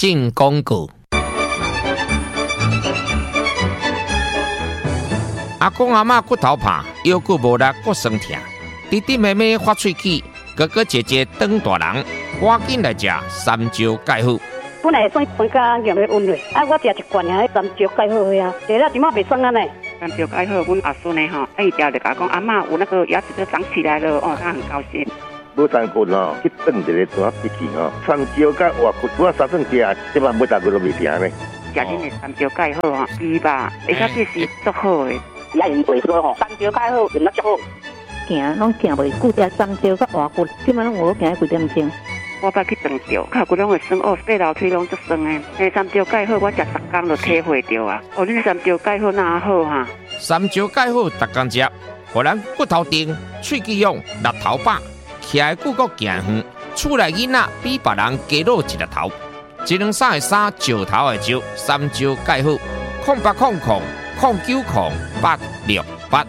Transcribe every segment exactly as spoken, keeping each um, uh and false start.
进广告。阿公阿嬷骨头怕，腰骨无力，骨酸痛，弟弟妹妹发喙齿，哥哥姐姐当大人，赶紧来食三椒钙好。 本来算酸甲咸的温热，啊，我食一罐啊，三椒钙好啊，食了即马袂酸安尼。 三椒钙好，阮阿孙呢吼，伊条就甲讲阿嬷有那个牙齿都长起来了，哦，他很高兴。 无三骨吼，去炖一个怎闭气吼，三椒甲活骨，我三顿食，即摆每大骨都袂停呢。 食恁的三椒钙好吼，猪吧，而且这是足好的。 也用袂说吼，三椒钙好用得足好。 行拢行袂久，食三椒甲活骨，即摆拢有行几点钟。 我捌去长着，脚骨拢会酸哦，爬楼梯拢足酸的。诶，三椒钙好，我食十工就体会着啊。哦，恁三椒钙好哪好哈？ 三椒钙好，逐工食，互咱骨头硬、喙齿勇、力头饱，徛的久阁行远，厝内囡仔比别人加落一粒头。一两三个三，石头的石，三椒钙好，空八空空空九空八六八。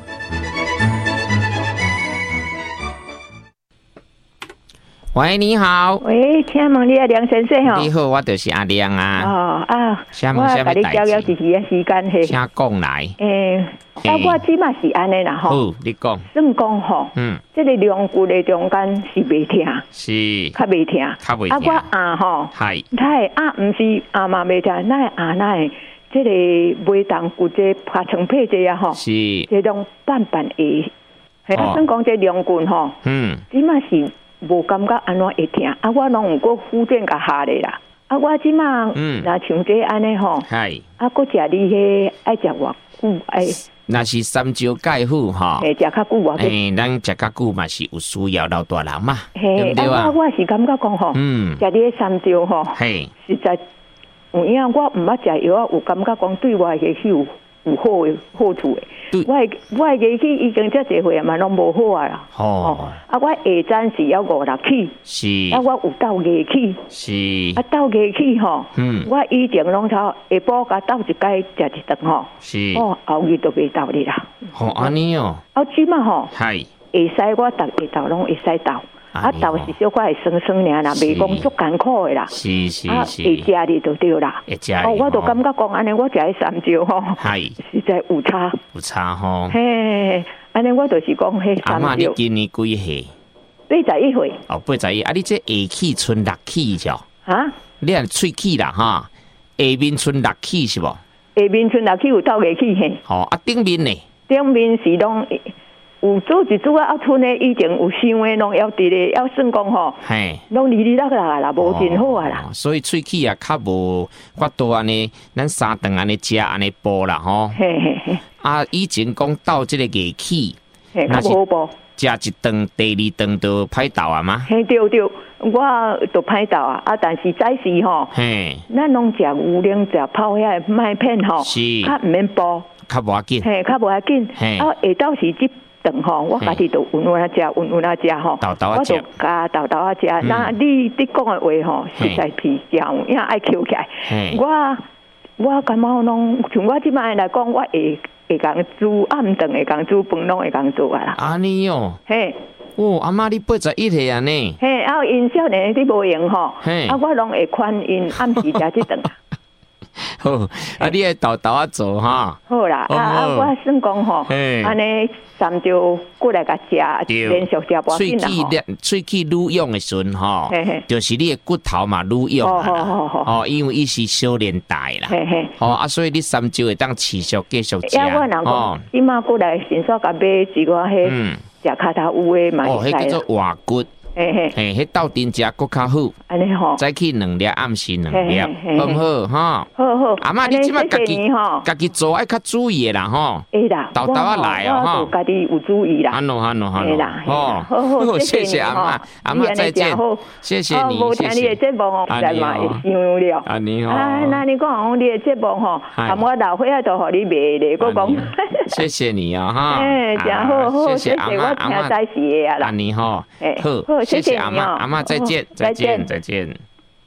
喂，你好。 喂，请问你啊，梁先生吼？ 你好，我就是阿亮啊。 哦啊， 什么什么代志？ 我甲你交交一时的时间嘿。 请讲来。 诶，啊，我即马是安尼啦吼。 好，你讲。 算讲吼，嗯，这个梁骨的中间是袂疼， 是， 较袂疼， 较袂疼。 啊，我压吼， 系， 它会压，毋是压嘛袂疼，那压那会，这个袂当骨这拍成配这啊吼， 是， 这种半半下，系啊，算讲这梁骨吼，嗯，即马是。无感觉安怎会疼，啊，我拢有过附件甲下咧啦，啊，我即马嗯，若像这安尼吼，系，啊，搁食你迄爱食偌久爱， 若是三椒钙好吼， 诶，食较久啊， 诶，咱食较久嘛是有需要老大人嘛， 对不对啊？我我是感觉讲吼，嗯，食你迄三椒吼，嘿，实在有影，我毋捌食药，有感觉讲对我嘅有。有好诶好处诶，我我诶牙齿已经遮侪岁啊，嘛拢无好啊啦。哦，啊，我下暂时要五六起，是，啊，我有斗牙齿，是，啊，斗牙齿吼，嗯，我以前拢头下晡甲斗一摆食一顿吼，是，哦，后日都袂斗你啦。 哦，安尼哦， 啊，即嘛吼，系，会使我逐下斗拢会使斗。啊，豆是小可会酸酸尔啦，袂讲足艰苦的啦。是是是，会食哩就对啦。会食哦，我就感觉讲安尼，我食迄三椒吼，系实在有差。 有差吼。 嘿，安尼我就是讲迄三椒。 阿嬷，你今年几岁？ 八十一岁。 哦，八十一，啊，你这下齿剩六齿是哦？ 啊？ 你系喙齿啦哈？下面剩六齿是无？ 下面剩六齿有斗牙齿嘿。 哦，啊，顶面呢？ 顶面是拢。有做一做啊，剩的以前有想的拢要伫咧，要算讲吼，嘿，拢哩哩啦啦啦，无真好啊啦。 所以喙齿啊，较无法度安尼，咱三顿安尼食安尼补啦吼。嘿嘿嘿。啊，以前讲斗即个牙齿， 嘿，较无好补。 食一顿，第二顿就歹斗啊嘛。 嘿，对对，我都歹斗啊，啊，但是早时吼，嘿，咱拢食牛奶，食泡遐麦片吼，是，较毋免补， 较无要紧。 嘿，较无要紧。嘿，啊，下昼时即。等吼，我家己都稳稳啊食，稳稳啊食吼，我就加豆豆啊食。那你你讲的话吼，实在是这样，因为爱扣起来。我我感觉拢像我即摆来讲，我会会讲煮暗顿，会讲煮饭，拢会讲做啊啦。 安尼哦，嘿，哦，阿嬷你八十一岁啊呢？ 嘿，啊，因少年你无用吼，啊，我拢会劝因暗时食即顿。 好，啊，你个豆豆啊做哈。 好啦，啊啊，我算讲吼，安尼三椒过来甲食，连续食无紧啦。喙齿喙齿愈用的时阵吼，就是你的骨头嘛愈用啊。哦，因为伊是小年代啦。哦啊，所以你三椒会当持续继续食。 呀，我人讲，即马过来先说甲买一个迄食骹头有的嘛。 哦，迄叫做滑骨。嘿嘿，嘿，迄斗阵食搁较好，安尼吼，早起两粒，暗时两粒，好唔好？哈， 好好。 阿嬷，你即摆家己家己做爱较注意啦，吼。 会啦， 豆豆啊来哦， 哈。我家己有注意啦。 好咯，好咯，好咯。 哦，好好， 谢谢阿嬷，阿嬷再见，谢谢你，谢谢。 你的节目哦，在嘛会伤了。 啊你好。 啊，那你讲你的节目吼，含我老伙仔都互你卖咧，我讲。 谢谢你啊，哈。 哎，真好好，谢谢阿嬷，阿嬷在时的啊啦。 啊你好，好，谢谢阿嬷，阿嬷再见，再见，再见。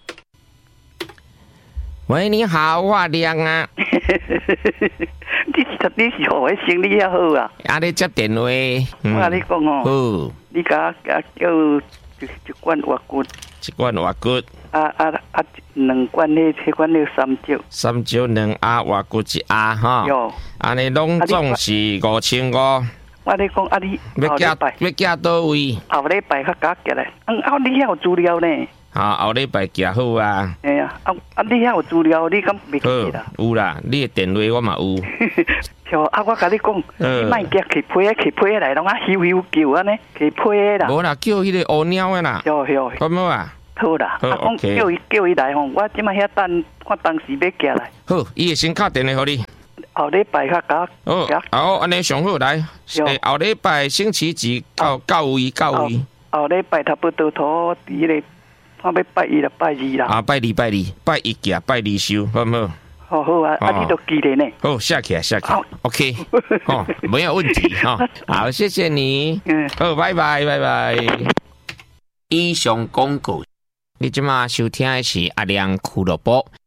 喂，你好，我亮啊。 你是你是何位生理也好啊？ 啊，你接电话。 我跟你讲哦。好。你甲甲叫一罐活骨。 一罐活骨。 啊啊啊！ 两罐迄迄罐迄三蕉， 三蕉两鸭，外骨一鸭哈。 有。 安尼拢总是五千五。 我咧讲啊，你要寄要寄倒位？ 后礼拜较加寄来。嗯，啊，你遐有资料呢？ 啊，后礼拜寄好啊。 哎呀，啊啊，你遐有资料，你敢袂记啦？ 有啦，你的电话我嘛有。 像啊，我甲你讲，你莫寄去批啊，去批来，拢啊咻咻叫安尼，去批啦。 无啦，叫迄个乌鸟的啦。 有有。 好冇啊？ 好啦，啊，讲叫伊叫伊来吼，我即马遐等，我当时要寄来。 好，伊会先敲电话互你。 后礼拜较加。 哦，好，安尼上好来。诶，后礼拜星期几到到位到位？ 后礼拜差不多拖伫个，我要拜一啦，拜二啦。 啊，拜二拜二，拜一寄，拜二收，好唔好？ 好好啊，啊，你都记得呢。 好，下起来，下起来 ，OK， 哦，没有问题哈。好，谢谢你。嗯，好，拜拜，拜拜。以上广告，你即马收听的是阿亮俱乐部。